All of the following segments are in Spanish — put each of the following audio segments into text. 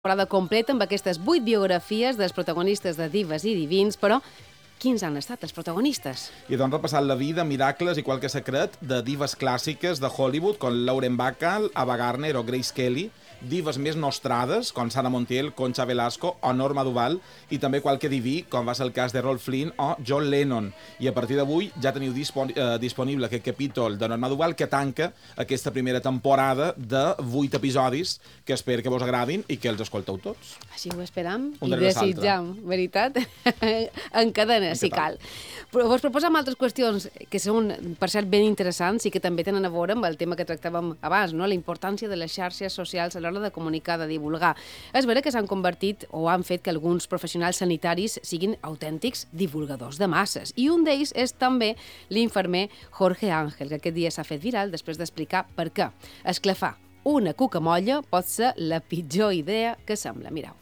Temporada completa amb aquestes 8 biografies dels protagonistes de Dives i Divins, però quins han estat els protagonistes? I doncs repassant la vida, miracles i qualque secret de dives clàssiques de Hollywood com Lauren Bacall, Ava Gardner o Grace Kelly, dives més nostrades com Sara Montiel, Concha Velasco o Norma Duval, i també qualque diví com va ser el cas de Rolf Flynn o John Lennon. I a partir d'avui ja teniu disponible aquest capítol de Norma Duval que tanca aquesta primera temporada de 8 episodis que espero que vos agradin i que els escolteu tots. Així ho esperam Un i darrere desitjam, veritat? En cadena, si cal. Però vos proposam altres qüestions que són, per cert, ben interessants i que també tenen a veure amb el tema que tractàvem abans, no? La importància de les xarxes socials a l'hora de comunicar, de divulgar. És vera que s'han convertit o han fet que alguns professionals sanitaris siguin autèntics divulgadors de masses. I un d'ells és també l'infermer Jorge Ángel, que aquest dia s'ha fet viral després d'explicar per què esclafar una cucamolla pot ser la pitjor idea que sembla. Mireu.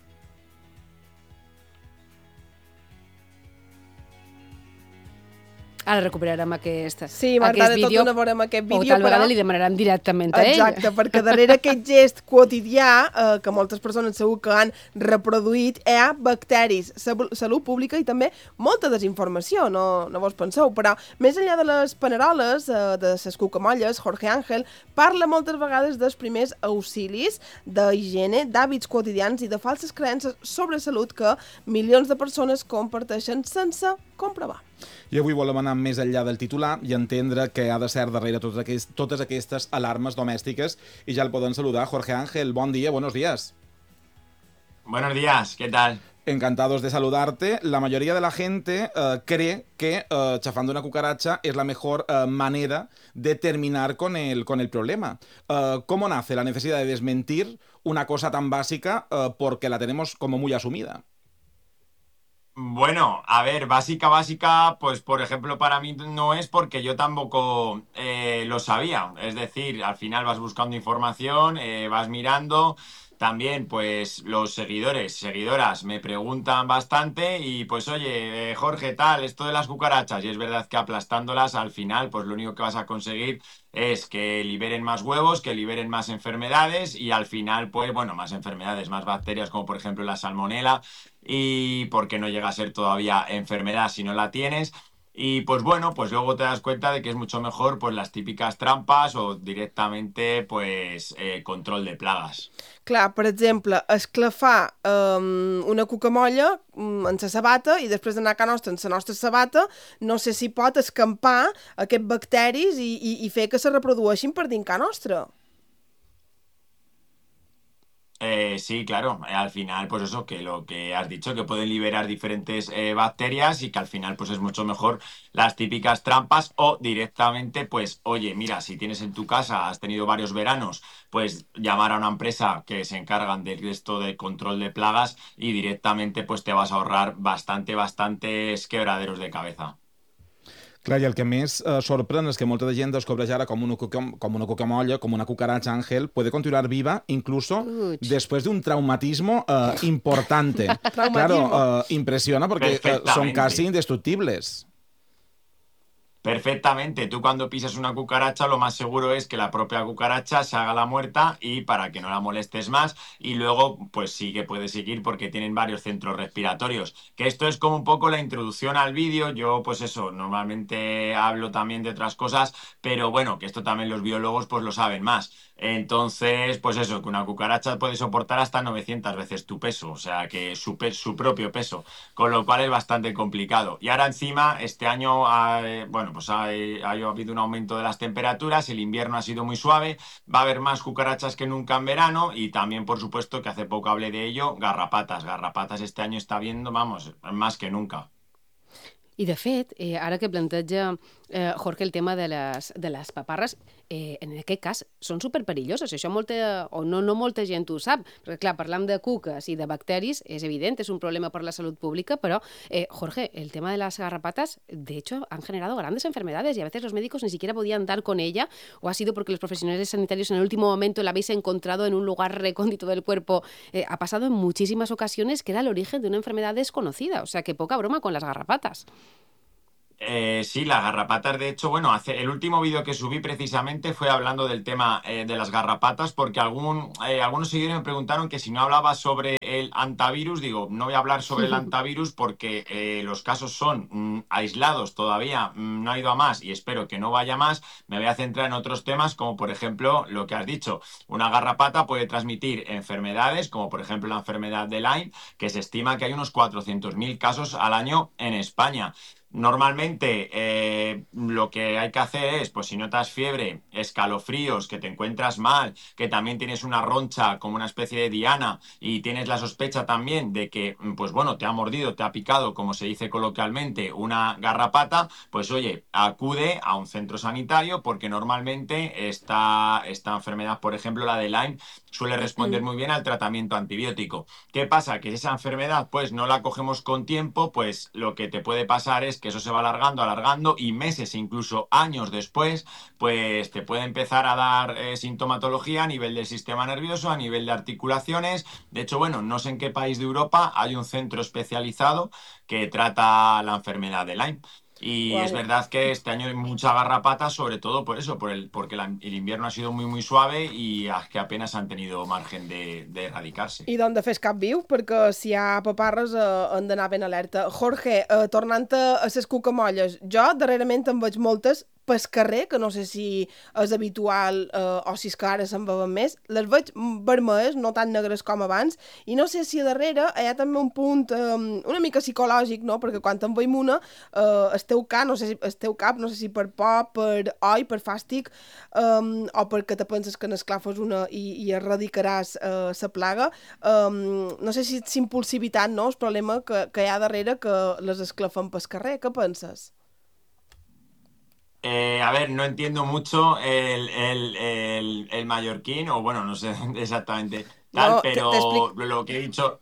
Ara recuperarem aquest Marta, de tot vídeo. una veurem aquest vídeo. O tal vegada li demanarem directament a ell. Exacte, perquè darrere aquest gest quotidià, que moltes persones segur que han reproduït, hi ha bacteris, salut pública i també molta desinformació, no vos penseu. Però més enllà de les paneroles, de les cucamolles, Jorge Ángel parla moltes vegades dels primers auxilis, d'higiene, d'hàbits quotidians i de falses creences sobre salut que milions de persones comparteixen sense comprovar. I avui volem anar més enllà del titular i entendre què ha de ser darrere totes aquestes alarmes domèstiques. I ya el poden saludar. Jorge Ángel, buen día, buenos días. Buenos días, ¿qué tal? Encantados de saludarte. La mayoría de la gente cree que chafando una cucaracha es la mejor manera de terminar con el problema. ¿Cómo nace la necesidad de desmentir una cosa tan básica porque la tenemos como muy asumida? Bueno, a ver, básica, pues por ejemplo para mí no es porque yo tampoco lo sabía. Es decir, al final vas buscando información, vas mirando. También, pues, los seguidoras me preguntan bastante y, pues, oye, Jorge, tal, esto de las cucarachas, y es verdad que aplastándolas, al final, pues, lo único que vas a conseguir es que liberen más huevos, que liberen más enfermedades y, al final, pues, bueno, más enfermedades, más bacterias, como, por ejemplo, la salmonela, y porque no llega a ser todavía enfermedad si no la tienes. Y pues bueno, pues luego te das cuenta de que es mucho mejor pues las típicas trampas o directamente pues control de plagas. Clar, per exemple, esclafar una cucamolla en sa sabata i després d'anar a casa nostra en sa nostra sabata, no sé si pot escampar aquests bacteris i fer que se reprodueixin per dins casa nostra. Sí, claro, al final pues eso, que lo que has dicho, que pueden liberar diferentes bacterias y que al final pues es mucho mejor las típicas trampas o directamente pues, oye, mira, si tienes en tu casa, has tenido varios veranos, pues llamar a una empresa que se encargan del resto de control de plagas y directamente pues te vas a ahorrar bastantes quebraderos de cabeza. Clar, i el que més sorprèn és que molta de gent descobreix ara com una cucamolla, com una cucaracha Ángel, puede continuar viva incluso después de un traumatismo importante. Claro, impresiona porque son casi indestructibles. Perfectamente, tú cuando pisas una cucaracha lo más seguro es que la propia cucaracha se haga la muerta y para que no la molestes más y luego pues sí que puede seguir porque tienen varios centros respiratorios, que esto es como un poco la introducción al vídeo. Yo pues eso, normalmente hablo también de otras cosas, pero bueno, que esto también los biólogos pues lo saben más. Entonces, pues eso, que una cucaracha puede soportar hasta 900 veces tu peso, o sea que su propio peso, con lo cual es bastante complicado. Y ahora encima, este año, bueno, pues ha habido un aumento de las temperaturas, el invierno ha sido muy suave, va a haber más cucarachas que nunca en verano y también, por supuesto, que hace poco hablé de ello, garrapatas este año está viendo, vamos, más que nunca. I, de fet, ara que planteja Jorge el tema de les paparres, en aquest cas són superperilloses. Això no molta gent ho sap. Perquè, clar, parlam de cuques i de bacteris, és evident, és un problema per la salut pública, però, Jorge, el tema de las garrapatas, de hecho, han generado grandes enfermedades y a veces los médicos ni siquiera podían dar con ella, o ha sido porque los profesionales sanitarios en el último momento la habéis encontrado en un lugar recóndito del cuerpo. Ha pasado en muchísimas ocasiones que era el origen de una enfermedad desconocida. O sea, que poca broma con las garrapatas. Sí, las garrapatas, de hecho, bueno, el último vídeo que subí precisamente fue hablando del tema de las garrapatas, porque algunos seguidores me preguntaron que si no hablaba sobre el antivirus. Digo, no voy a hablar sobre el antivirus porque los casos son aislados todavía, no ha ido a más y espero que no vaya más. Me voy a centrar en otros temas, como por ejemplo lo que has dicho. Una garrapata puede transmitir enfermedades, como por ejemplo la enfermedad de Lyme, que se estima que hay unos 400.000 casos al año en España. Normalmente lo que hay que hacer es, pues si notas fiebre, escalofríos, que te encuentras mal, que también tienes una roncha como una especie de diana y tienes la sospecha también de que, pues bueno, te ha mordido, te ha picado, como se dice coloquialmente, una garrapata, pues oye, acude a un centro sanitario porque normalmente esta enfermedad, por ejemplo, la de Lyme, suele responder muy bien al tratamiento antibiótico. ¿Qué pasa? Que si esa enfermedad pues no la cogemos con tiempo, pues lo que te puede pasar es que eso se va alargando y meses, incluso años después, pues te puede empezar a dar sintomatología a nivel del sistema nervioso, a nivel de articulaciones. De hecho, bueno, no sé en qué país de Europa hay un centro especializado que trata la enfermedad de Lyme. Y es Wow. verdad que este año hay mucha garrapata, sobre todo por eso, porque el invierno ha sido muy, muy suave y que apenas han tenido margen de erradicarse. I d'on de fer cap viu, perquè si hi ha paparres han d'anar ben alerta. Jorge, tornant a les cucamolles, jo darrerament en veig moltes pel carrer, que no sé si és habitual o si és que ara se'n veuen més, les veig vermelles, no tan negres com abans, i no sé si a darrere hi ha també un punt una mica psicològic, no? Perquè quan en veiem una, el teu cap, no sé si per por, per oi, per fàstic, o perquè te penses que n'esclafes una i erradicaràs la plaga. No sé si és impulsivitat, no? El problema que hi ha darrere que les esclafem pel carrer. Què penses? A ver, no entiendo mucho el mallorquín, o bueno, no sé exactamente tal, No, pero lo que he dicho.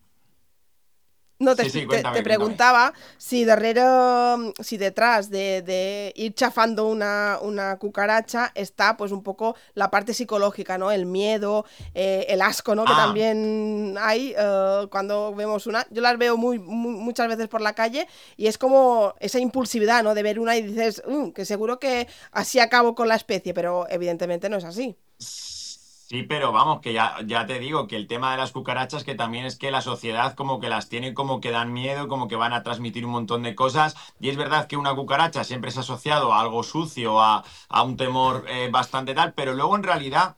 No, Sí, sí, te cuéntame, cuéntame. preguntaba si darrere, si detrás de ir chafando una cucaracha está pues un poco la parte psicológica, ¿no? El miedo, el asco, ¿no? Que Ah, también hay cuando vemos una. Yo las veo muchas veces por la calle y es como esa impulsividad, ¿no? De ver una y dices, que seguro que así acabo con la especie, pero evidentemente no es así. sí, pero vamos, que ya te digo que el tema de las cucarachas, que también es que la sociedad como que las tiene como que dan miedo, como que van a transmitir un montón de cosas. Y es verdad que una cucaracha siempre se ha asociado a algo sucio, a un temor bastante tal, pero luego en realidad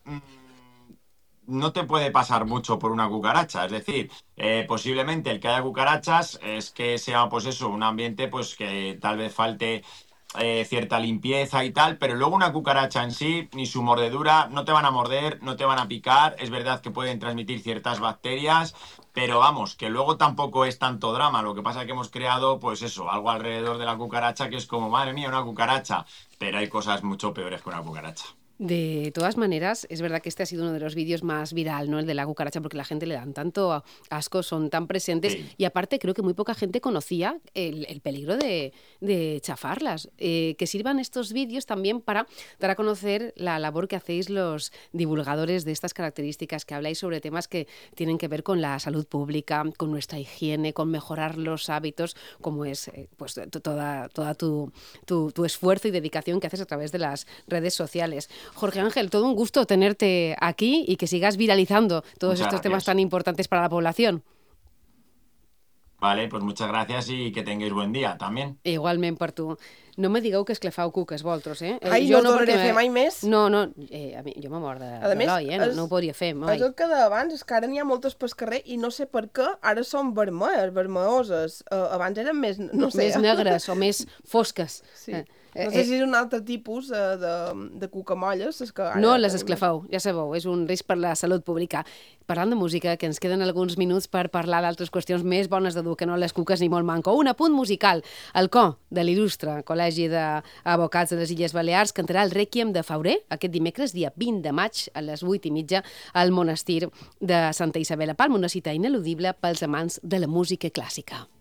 no te puede pasar mucho por una cucaracha. Es decir, posiblemente el que haya cucarachas es que sea, pues eso, un ambiente pues que tal vez falte cierta limpieza y tal, pero luego una cucaracha en sí, ni su mordedura, no te van a morder, no te van a picar. Es verdad que pueden transmitir ciertas bacterias, pero vamos, que luego tampoco es tanto drama. Lo que pasa es que hemos creado, pues eso, algo alrededor de la cucaracha que es como, madre mía, una cucaracha, pero hay cosas mucho peores que una cucaracha. De todas maneras, es verdad que este ha sido uno de los vídeos más viral, ¿no? El de la cucaracha, porque la gente le dan tanto asco, son tan presentes. Sí. Y aparte, creo que muy poca gente conocía el peligro de chafarlas. Que sirvan estos vídeos también para dar a conocer la labor que hacéis los divulgadores de estas características, que habláis sobre temas que tienen que ver con la salud pública, con nuestra higiene, con mejorar los hábitos, como es pues toda tu esfuerzo y dedicación que haces a través de las redes sociales. Jorge Ángel, todo un gusto tenerte aquí y que sigas viralizando todos Muchas estos temas gracias. tan importantes para la población. Vale, pues muchas gracias y que tenguéis buen día también. Igualment per tu. No me digueu que esclafau cuques, vosaltres, eh? Ai, Jo no ho no, perquè... tornaré a fer mai més. No, a mi, jo me mort A de més, l'oi, no ho podria fer mai. és el que d'abans, és que ara n'hi ha moltes pel carrer i no sé per què, ara són vermelles, vermelloses. Abans eren més, no sé. Més negres o més fosques. Sí. No sé si és un altre tipus de cucamolles. És que ara No les tenim- esclafeu, ja sabeu, és un risc per la salut pública. Parlant de música, que ens queden alguns minuts per parlar d'altres qüestions més bones de dur que no les cuques ni molt manco. Un apunt musical. El cor de l'il·lustre Col·legi d'Advocats de les Illes Balears cantarà el Rèquiem de Fauré aquest dimecres, dia 20 de maig, a les 8:30, al monestir de Santa Isabel a Palma, una cita ineludible pels amants de la música clàssica.